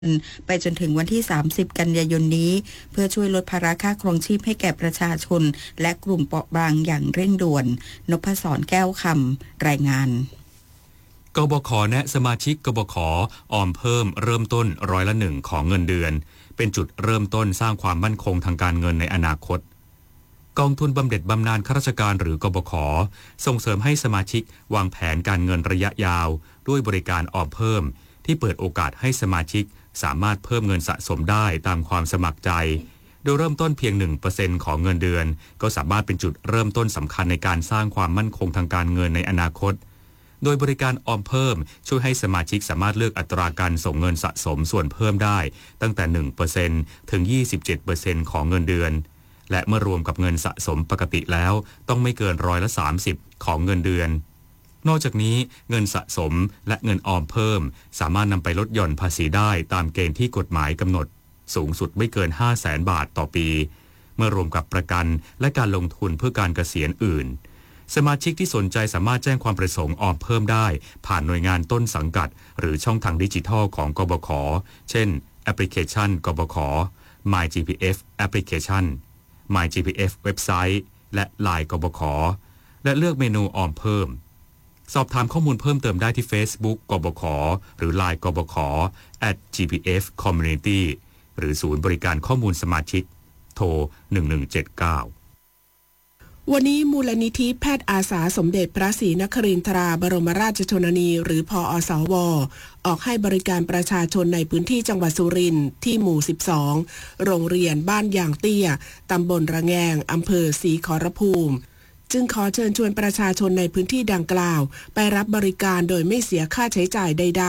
ไปจนถึงวันที่30กันยายนนี้เพื่อช่วยลดภาระค่าครองชีพให้แก่ประชาชนและกลุ่มเปราะบางอย่างเร่งด่วนนพศรแก้วคำรายงานกบข.แนะสมาชิกกบข.ออมเพิ่มเริ่มต้น100% ของเงินเดือนเป็นจุดเริ่มต้นสร้างความมั่นคงทางการเงินในอนาคตกองทุนบำเหน็จบำนาญข้าราชการหรือกบข.ส่งเสริมให้สมาชิกวางแผนการเงินระยะยาวด้วยบริการออมเพิ่มที่เปิดโอกาสให้สมาชิกสามารถเพิ่มเงินสะสมได้ตามความสมัครใจโดยเริ่มต้นเพียง 1% ของเงินเดือนก็สามารถเป็นจุดเริ่มต้นสำคัญในการสร้างความมั่นคงทางการเงินในอนาคตโดยบริการออมเพิ่มช่วยให้สมาชิกสามารถเลือกอัตราการส่งเงินสะสมส่วนเพิ่มได้ตั้งแต่ 1% ถึง 27% ของเงินเดือนและเมื่อรวมกับเงินสะสมปกติแล้วต้องไม่เกิน30%ของเงินเดือนนอกจากนี้เงินสะสมและเงินออมเพิ่มสามารถนำไปลดหย่อนภาษีได้ตามเกณฑ์ที่กฎหมายกำหนดสูงสุดไม่เกิน 500,000 บาทต่อปีเมื่อรวมกับประกันและการลงทุนเพื่อการเกษียณอื่นสมาชิกที่สนใจสามารถแจ้งความประสงค์ออมเพิ่มได้ผ่านหน่วยงานต้นสังกัดหรือช่องทางดิจิทัลของกบข.เช่นแอปพลิเคชันกบข. MyGPF แอปพลิเคชัน MyGPF เว็บไซต์และ LINE กบข.และเลือกเมนูออมเพิ่มสอบถามข้อมูลเพิ่มเติมได้ที่ Facebook กบข.หรือ LINE กบข. @gpf-community หรือศูนย์บริการข้อมูลสมาชิกโทร1179 วันนี้มูลนิธิแพทย์อาสาสมเด็จพระศรีนครินทราบรมราชชนนีหรือพอสว.ออกให้บริการประชาชนในพื้นที่จังหวัดสุรินทร์ที่หมู่12โรงเรียนบ้านยางเตี้ยตำบลระแงงอำเภอศรีขอรภูมิจึงขอเชิญชวนประชาชนในพื้นที่ดังกล่าวไปรับบริการโดยไม่เสียค่าใช้จ่ายใด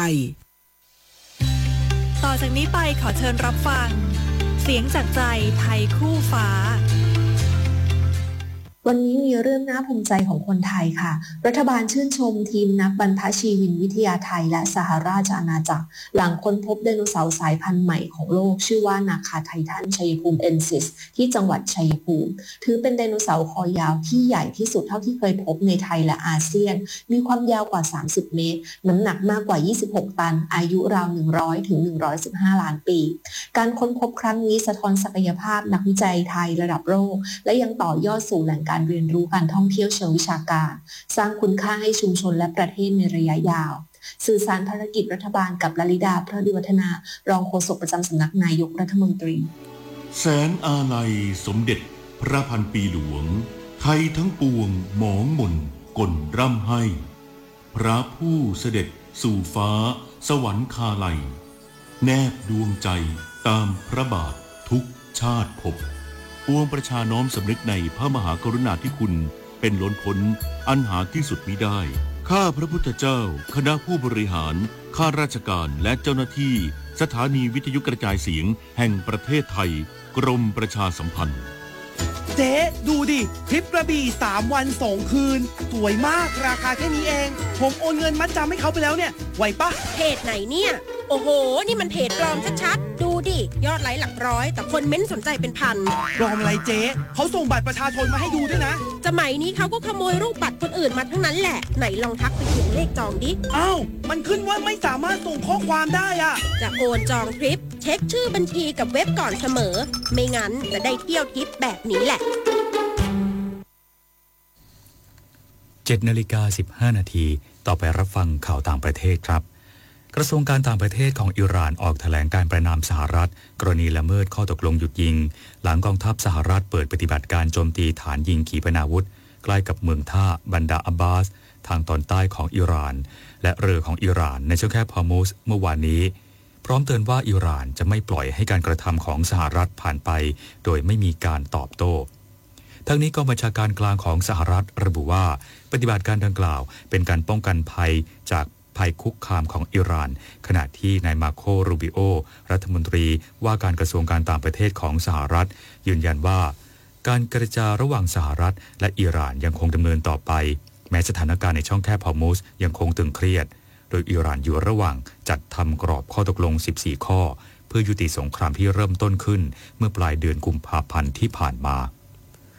ๆต่อจากนี้ไปขอเชิญรับฟังเสียงจากใจไทยคู่ฟ้าวันนี้มีเรื่องน่าภูมิใจของคนไทยค่ะรัฐบาลชื่นชมทีมนักบรรพชีวินวิทยาไทยและสหราชอาณาจักรหลังค้นพบไดโนเสาร์สายพันธุ์ใหม่ของโลกชื่อว่านาคาไททันชัยภูมิเอนซิสที่จังหวัดชัยภูมิถือเป็นไดโนเสาร์คอยาวที่ใหญ่ที่สุดเท่าที่เคยพบในไทยและอาเซียนมีความยาวกว่า30เมตรน้ำหนักมากกว่า26ตันอายุราว100ถึง115ล้านปีการค้นพบครั้งนี้สะท้อนศักยภาพนักวิจัยไทยระดับโลกและยังต่อยอดสู่แหล่งการเรียนรู้การท่องเที่ยวเชิงวิชาการสร้างคุณค่าให้ชุมชนและประเทศในระยะยาวสื่อสารภารกิจรัฐบาลกับลลิดาพระดิวัฒนารองโฆษกประจำสำนักนายกรัฐมนตรีแสนอาลัยสมเด็จพระพันปีหลวงไทยทั้งปวงหมองหม่นก่นร่ำให้พระผู้เสด็จสู่ฟ้าสวรรคาลัยแนบดวงใจตามพระบาททุกชาติภพปวงประชาน้อมสำนึกในพระมหากรุณาธิคุณเป็นล้นพ้นอันหาที่สุดมิได้ข้าพระพุทธเจ้าคณะผู้บริหารข้าราชการและเจ้าหน้าที่สถานีวิทยุกระจายเสียงแห่งประเทศไทยกรมประชาสัมพันธ์เจ๊ดูดิทริปกระบี่3วัน2คืนสวยมากราคาแค่นี้เองผมโอนเงินมัดจำให้เขาไปแล้วเนี่ยไหวปะเพจไหนเนี่ยโอ้โหนี่มันเพจปลอมชัดๆดูดิยอดไลค์หลักร้อยแต่คนเม้นสนใจเป็นพันปลอมอะไรเจ๊เขาส่งบัตรประชาชนมาให้ดูด้วยนะสมัยนี้เขาก็ขโมยรูปบัตรคนอื่นมาทั้งนั้นแหละไหนลองทักไปเขียนเลขจองดิอ้าวมันขึ้นว่าไม่สามารถส่งข้อความได้อะจะโอนจองทริปเช็คชื่อบัญชีกับเว็บก่อนเสมอไม่งั้นจะได้เที่ยวทริปแบบนี้แหละ 7:15 นาทีต่อไปรับฟังข่าวต่างประเทศครับกระทรวงการต่างประเทศของอิหร่านออกแถลงการประณามสหรัฐกรณีละเมิดข้อตกลงหยุดยิงหลังกองทัพสหรัฐเปิดปฏิบัติการโจมตีฐานยิงขีปนาวุธใกล้กับเมืองท่าบันดาอับบาสทางตอนใต้ของอิหร่านและเรือของอิหร่านในช่องแคบฮอร์มุซเมื่อวานนี้พร้อมเตือนว่าอิหร่านจะไม่ปล่อยให้การกระทำของสหรัฐผ่านไปโดยไม่มีการตอบโต้ทั้งนี้กองบัญชาการกลางของสหรัฐระบุว่าปฏิบัติการดังกล่าวเป็นการป้องกันภัยจากภัยคุกคามของอิหร่านขณะที่นายมาโค รูบิโอรัฐมนตรีว่าการกระทรวงการต่างประเทศของสหรัฐยืนยันว่าการเจรจาระหว่างสหรัฐและอิหร่านยังคงดำเนินต่อไปแม้สถานการณ์ในช่องแคบฮอร์มุซยังคงตึงเครียดโดยอิหร่านอยู่ระหว่างจัดทำกรอบข้อตกลง14ข้อเพื่อยุติสงครามที่เริ่มต้นขึ้นเมื่อปลายเดือนกุมภาพันธ์ที่ผ่านมา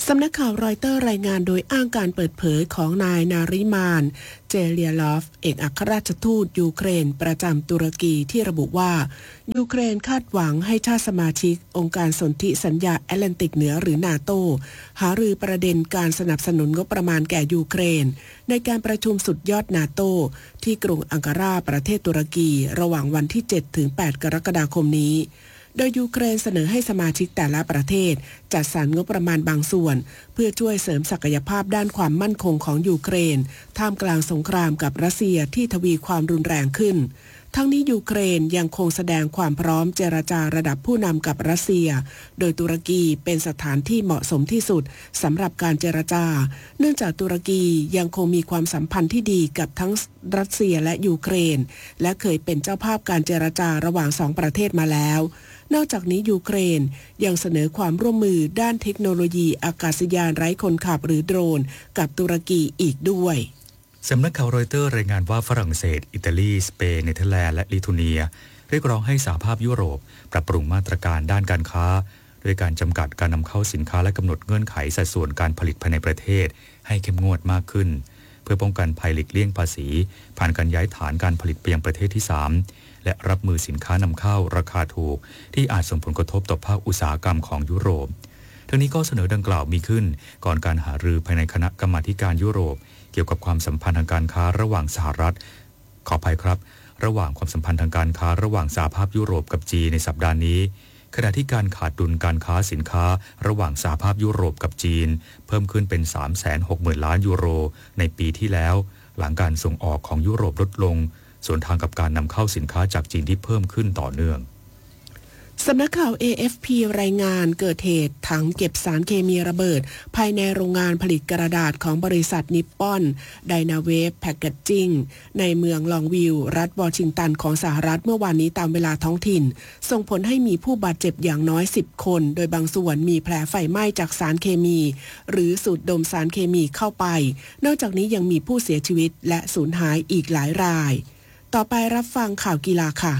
สำนักข่าวรอยเตอร์รายงานโดยอ้างการเปิดเผยของนายนาริมานเจเลียลอฟเอกอัครราชทูตยูเครนประจำตุรกีที่ระบุว่ายูเครนคาดหวังให้ชาติสมาชิกองค์การสนธิสัญญาแอตแลนติกเหนือหรือนาโตหารือประเด็นการสนับสนุนงบประมาณแก่ยูเครนในการประชุมสุดยอดนาโตที่กรุงอังการาประเทศตุรกีระหว่างวันที่ 7-8 กรกฎาคมนี้โดยยูเครนเสนอให้สมาชิกแต่ละประเทศจัดสรรงบประมาณบางส่วนเพื่อช่วยเสริมศักยภาพด้านความมั่นคงของยูเครนท่ามกลางสงครามกับรัสเซียที่ทวีความรุนแรงขึ้นทั้งนี้ยูเครนยังคงแสดงความพร้อมเจรจาระดับผู้นำกับรัสเซียโดยตุรกีเป็นสถานที่เหมาะสมที่สุดสำหรับการเจรจาเนื่องจากตุรกียังคงมีความสัมพันธ์ที่ดีกับทั้งรัสเซียและยูเครนและเคยเป็นเจ้าภาพการเจรจาระหว่างสองประเทศมาแล้วนอกจากนี้ยูเครนยังเสนอความร่วมมือด้านเทคโนโลยีอากาศยานไร้คนขับหรือโดรนกับตุรกีอีกด้วยสำนักข่าวรอยเตอร์รายงานว่าฝรั่งเศสอิตาลีสเปนเนเธอร์แลนด์และลิทัวเนียเรียกร้องให้สหภาพยุโรปปรับปรุงมาตรการด้านการค้าด้วยการจำกัดการนำเข้าสินค้าและกำหนดเงื่อนไขสัดส่วนการผลิตภายในประเทศให้เข้มงวดมากขึ้นเพื่อป้องกันภัยหลีกเลี่ยงภาษีผ่านการย้ายฐานการผลิตไปยังประเทศที่3และรับมือสินค้านำเข้าราคาถูกที่อาจส่งผลกระทบต่อภาคอุตสาหกรรมของยุโรปทั้งนี้ก็เสนอดังกล่าวมีขึ้นก่อนการหารือภายในคณะกรรมาธิการยุโรปเกี่ยวกับความสัมพันธ์ทางการค้าระหว่างสหรัฐขออภัยครับระหว่างความสัมพันธ์ทางการค้าระหว่างสหภาพยุโรปกับจีนในสัปดาห์นี้ขณะที่การขาดดุลการค้าสินค้าระหว่างสหภาพยุโรปกับจีนเพิ่มขึ้นเป็น 360,000 ล้านยูโรในปีที่แล้วหลังการส่งออกของยุโรปลดลงส่วนทางกับการนำเข้าสินค้าจากจีนที่เพิ่มขึ้นต่อเนื่องสำนักข่าว AFP รายงานเกิดเหตุถังเก็บสารเคมีระเบิดภายในโรงงานผลิตกระดาษของบริษัทนิปปอนไดนาเวฟแพคเกจจิ้งในเมืองลองวิลรัฐวอชิงตันของสหรัฐเมื่อวานนี้ตามเวลาท้องถิ่นส่งผลให้มีผู้บาดเจ็บอย่างน้อย10คนโดยบางส่วนมีแผลไฟไหม้จากสารเคมีหรือสูดดมสารเคมีเข้าไปนอกจากนี้ยังมีผู้เสียชีวิตและสูญหายอีกหลายรายต่อไปรับฟังข่าวกีฬาค่ะ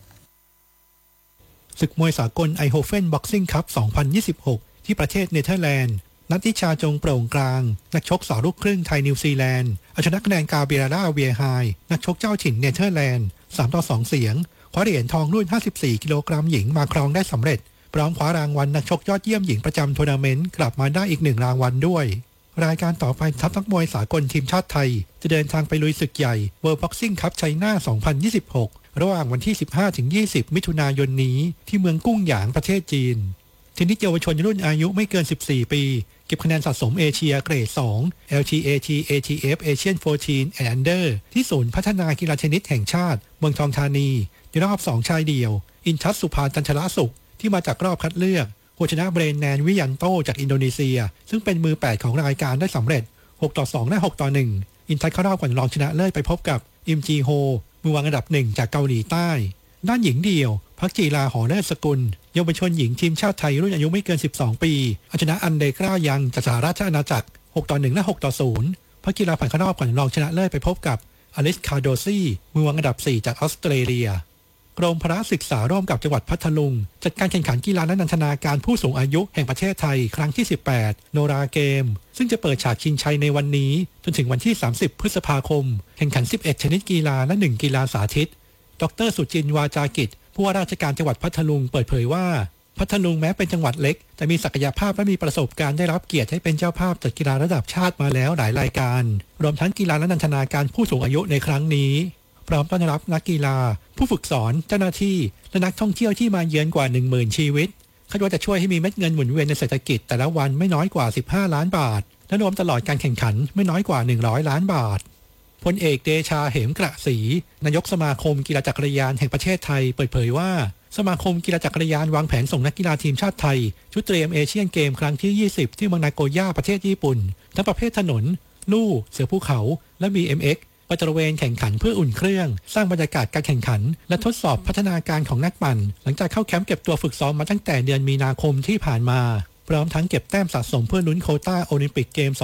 ศึกมวยสากลไอโฮเฟนบ็อกซิ่งคัพ 2026 ที่ประเทศเนเธอร์แลนด์นัทธิชาจงโปร่งกลางนักชกสาวลูกครึ่งไทยนิวซีแลนด์เอาชนะคะแนนกาเบราเวียไฮนักชกเจ้าถิ่นเนเธอร์แลนด์3-2 เสียงคว้าเหรียญทองรุ่น54กิโลกรัมหญิงมาครองได้สำเร็จพร้อมคว้ารางวัลนักชกยอดเยี่ยมหญิงประจำทัวร์นาเมนต์กลับมาได้อีก1รางวัลด้วยรายการต่อไปทัพนักมวยสากลทีมชาติไทยจะเดินทางไปลุยศึกใหญ่ World Boxing Cup China 2026 ระหว่างวันที่ 15-20 มิถุนายนนี้ที่เมืองกุ้งหยางประเทศจีนเทนนิสเยาวชนรุ่นอายุไม่เกิน 14 ปีเก็บคะแนนสะสมเอเชียเกรด 2 LTAT ATF Asian 14 and Under ที่ศูนย์พัฒนากีฬาเทนนิสแห่งชาติเมืองทองธานีในรอบ 2 ชายเดี่ยวอินทัศสุภาจันทรสุขที่มาจากรอบคัดเลือกชนะเบรนแนนวิยันโตจากอินโดนีเซียซึ่งเป็นมือ8ของรายการได้สำเร็จ6-2และ6-1อินทัศเข้ารอบก่อนรองชนะเลิศไปพบกับอิมจีโฮมือวางอันดับ1จากเกาหลีใต้ด้านหญิงเดี่ยวพักจีราหอเลิศสกุลเยาวชนหญิงทีมชาติไทยรุ่นอายุไม่เกิน12ปีเอาชนะอันเดกรายังจากสหราชอาณาจักร6-1และ6-0พักจีราผ่านเข้ารอบก่อนรองชนะเลิศไปพบกับอลิสคาโดซี่มือวางอันดับ4จากออสเตรเลียกรมพละศึกษาร่วมกับจังหวัดพัทลุงจัดการแข่งขันกีฬาและนันทนาการผู้สูงอายุแห่งประเทศไทยครั้งที่18โนราเกมซึ่งจะเปิดฉากชิงชัยในวันนี้จนถึงวันที่30พฤษภาคมแข่งขัน11ชนิดกีฬาและ1กีฬาสาธิตดร.สุจินต์วาจากิจผู้ว่าราชการจังหวัดพัทลุงเปิดเผยว่าพัทลุงแม้เป็นจังหวัดเล็กแต่มีศักยภาพและมีประสบการณ์ได้รับเกียรติให้เป็นเจ้าภาพจัดกีฬาระดับชาติมาแล้วหลายรายการรวมทั้งกีฬาและนันทนาการผู้สูงอายุในครั้งนี้พร้อมต้อนรับนักกีฬาผู้ฝึกสอนเจ้าหน้าที่และนักท่องเที่ยวที่มาเยือนกว่า 10,000 ชีวิตคาดว่าจะช่วยให้มีเม็ดเงินหมุนเวียนในเศรษฐกิจแต่ละวันไม่น้อยกว่า15ล้านบาทและรวมตลอดการแข่งขันไม่น้อยกว่า100ล้านบาทพลเอกเดชาเหมกระศรีนายกสมาคมกีฬาจักรยานแห่งประเทศไทยเปิดเผยว่าสมาคมกีฬาจักรยานวางแผนส่งนักกีฬาทีมชาติไทยชุดเตรียมเอเชียนเกมครั้งที่20ที่เมืองนาโกย่าประเทศญี่ปุ่นทั้งประเภทถนนลู่เสือภูเขาและ BMXไปตระเวนแข่งขันเพื่ออุ่นเครื่องสร้างบรรยากาศการแข่งขันและทดสอบพัฒนาการของนักปั่นหลังจากเข้าแคมป์เก็บตัวฝึกซ้อมมาตั้งแต่เดือนมีนาคมที่ผ่านมาพร้อมทั้งเก็บแต้มสะสมเพื่อลุ้นโควต้าโอลิมปิกเกม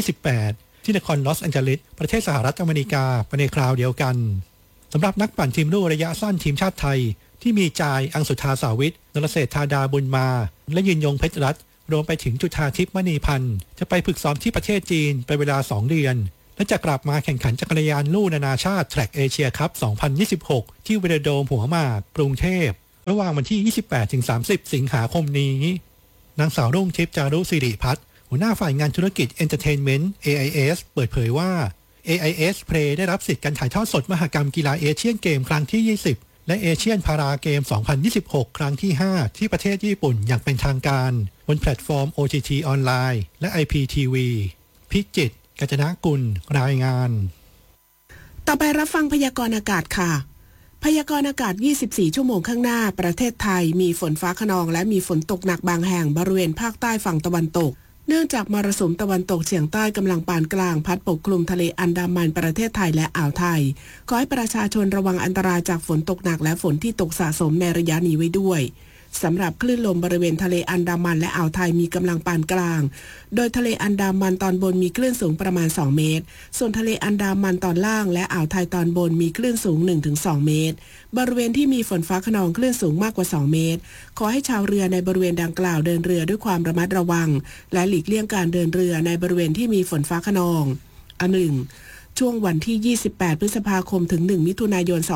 2028 ที่นครลอสแอนเจลิสประเทศสหรัฐอเมริกาไปในคราวเดียวกันสำหรับนักปั่นทีมลู่ระยะสั้นทีมชาติไทยที่มีจายอังสุธาสาวิทนรเศรษฐาดาบุญมาและยืนยงเพชรรัตน์รวมไปถึงจุฑาทิพย์มณีพันธ์จะไปฝึกซ้อมที่ประเทศจีนเป็นเวลา2 เดือนและจะกลับมาแข่งขันจักรยานลู่นานาชาติแทร็กเอเชียคัพ 2026 ที่เวโรโดมหัวหมากกรุงเทพระหว่างวันที่ 28-30 สิงหาคมนี้นางสาวรุ่งทิพย์จารุสิริพัฒน์หัวหน้าฝ่ายงานธุรกิจ Entertainment AIS เปิดเผยว่า AIS Play ได้รับสิทธิ์การถ่ายทอดสดมหกรรมกีฬาเอเชียนเกมครั้งที่ 20 และเอเชียนพาราเกม 2026 ครั้งที่ 5 ที่ประเทศญี่ปุ่นอย่างเป็นทางการบนแพลตฟอร์ม OTT ออนไลน์และ IPTV พิจิตร กัญจนกุลรายงานต่อไปรับฟังพยากรณ์อากาศค่ะพยากรณ์อากาศ 24 ชั่วโมงข้างหน้าประเทศไทยมีฝนฟ้าคะนองและมีฝนตกหนักบางแห่งบริเวณภาคใต้ฝั่งตะวันตกเนื่องจากมรสุมตะวันตกเฉียงใต้กำลังปานกลางพัดปกคลุมทะเลอันดามันประเทศไทยและอ่าวไทยขอให้ประชาชนระวังอันตรายจากฝนตกหนักและฝนที่ตกสะสมในระยะนี้ไว้ด้วยสำหรับคลื่นลมบริเวณทะเลอันดามันและอ่าวไทยมีกำลังปานกลางโดยทะเลอันดามันตอนบนมีคลื่นสูงประมาณ2 เมตรส่วนทะเลอันดามันตอนล่างและอ่าวไทยตอนบนมีคลื่นสูง 1-2 เมตรบริเวณที่มีฝนฟ้าคะนองคลื่นสูงมากกว่า2 เมตรขอให้ชาวเรือในบริเวณดังกล่าวเดินเรือด้วยความระมัดระวังและหลีกเลี่ยงการเดินเรือในบริเวณที่มีฝนฟ้าคะนองอันหนึ่งช่วงวันที่ 28 พฤษภาคมถึง 1 มิถุนายน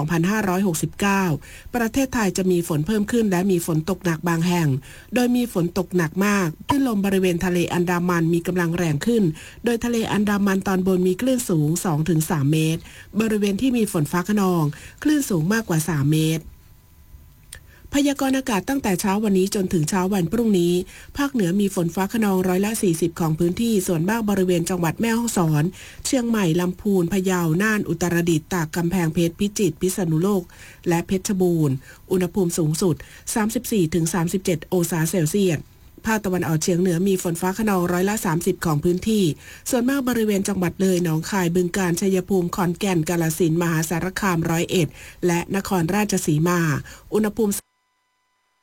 2569 ประเทศไทยจะมีฝนเพิ่มขึ้นและมีฝนตกหนักบางแห่งโดยมีฝนตกหนักมากคลื่นลมบริเวณทะเลอันดามันมีกำลังแรงขึ้นโดยทะเลอันดามันตอนบนมีคลื่นสูง 2-3 เมตรบริเวณที่มีฝนฟ้าคะนองคลื่นสูงมากกว่า3 เมตรพยากรณ์อากาศตั้งแต่เช้าวันนี้จนถึงเช้าวันพรุ่งนี้ภาคเหนือมีฝนฟ้าคะนอง40%ของพื้นที่ส่วนมากบริเวณจังหวัดแม่ฮ่องสอนเชียงใหม่ลำพูนพะเยาน่านอุตรดิตถ์ตากกำแพงเพชรพิจิตรพิษณุโลกและเพชรบูรณ์อุณหภูมิสูงสุด 34-37 องศาเซลเซียสภาคตะวันออกเฉียงเหนือมีฝนฟ้าคะนอง30%ของพื้นที่ส่วนมากบริเวณจังหวัดเลยหนองคายบึงกาฬชัยภูมิขอนแก่นกาฬสินธุ์มหาสารคาม101และนครราชสีมาอุณหภูมิ